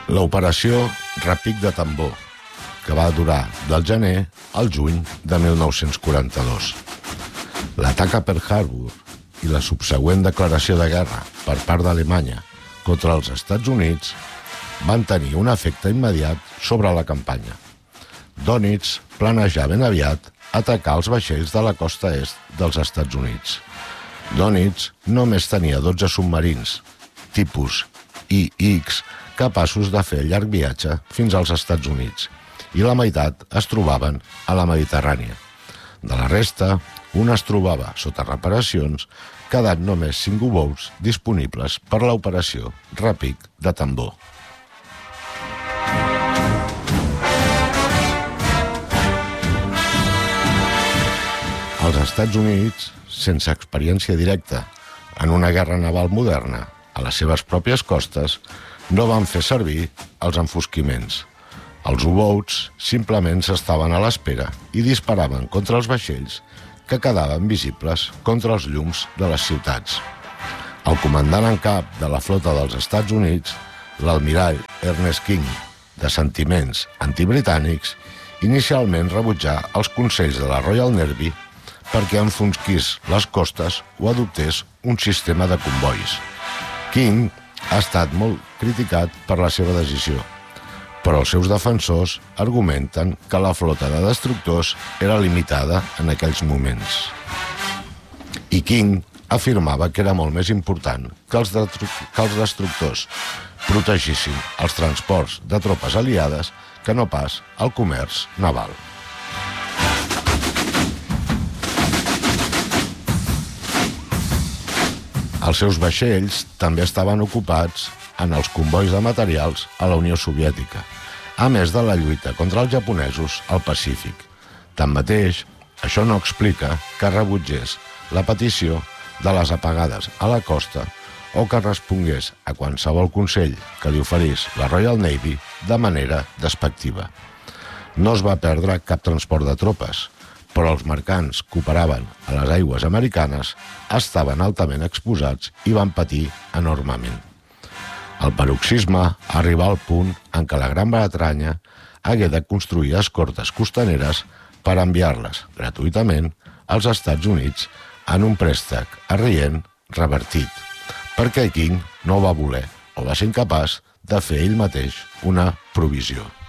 L'operació Repic de Tambor, que va durar del gener al juny de 1942. L'atac a Pearl Harbor i la subsegüent declaració de guerra per part d'Alemanya contra els Estats Units van tenir un efecte immediat sobre la campanya. Dönitz planejà ben aviat atacar els vaixells de la costa est dels Estats Units. Dönitz només tenia 12 submarins, tipus IX, capaços de fer el llarg viatge fins als Estats Units, i la meitat es trobaven a la Mediterrània. De la resta, un es trobava sota reparacions, quedant només 5 U-boats disponibles per l'operació Repic de Tambor. Els Estats Units, sense experiència directa en una guerra naval moderna a les seves pròpies costes, no van fer servir els enfosquiments. Els U-boats simplement s'estaven a l'espera i disparaven contra els vaixells que quedaven visibles contra els llums de les ciutats. El comandant en cap de la flota dels Estats Units, l'almirall Ernest King, de sentiments antibritànics, inicialment rebutjà els consells de la Royal Navy perquè enfosquís les costes o adoptés un sistema de combois. King ha estat molt criticat per la seva decisió, però els seus defensors argumenten que la flota de destructors era limitada en aquells moments. I King afirmava que era molt més important que els destructors protegissin els transports de tropes aliades que no pas el comerç naval. Els seus vaixells també estaven ocupats en els combois de materials a la Unió Soviètica, a més de la lluita contra els japonesos al Pacífic. Tanmateix, això no explica que rebutgés la petició de les apagades a la costa o que respongués a qualsevol consell que li oferís la Royal Navy de manera despectiva. No es va perdre cap transport de tropes, però els mercants que operaven a les aigües americanes estaven altament exposats i van patir enormement. El paroxisme arribà al punt en què la Gran Bretanya hagué de construir escortes costaneres per enviar-les gratuïtament als Estats Units en un préstec arrient revertit, perquè King no va voler o va ser incapaç de fer ell mateix una provisió.